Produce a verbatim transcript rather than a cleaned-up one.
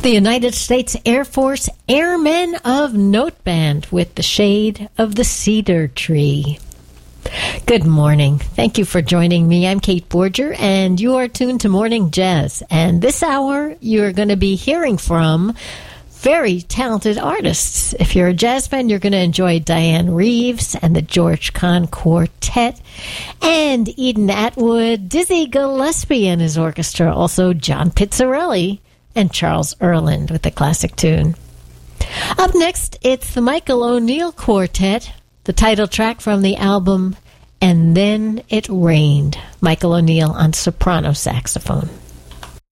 The United States Air Force Airmen of Note Band with The Shade of the Cedar Tree. Good morning. Thank you for joining me. I'm Kate Borger, and you are tuned to Morning Jazz. And this hour, you're going to be hearing from very talented artists. If you're a jazz fan, you're going to enjoy Diane Reeves and the George Kahn Quartet, and Eden Atwood, Dizzy Gillespie and his orchestra, also John Pizzarelli and Charles Earland with the classic tune. Up next, it's the Michael O'Neill Quartet, the title track from the album And Then It Rained. Michael O'Neill on soprano saxophone.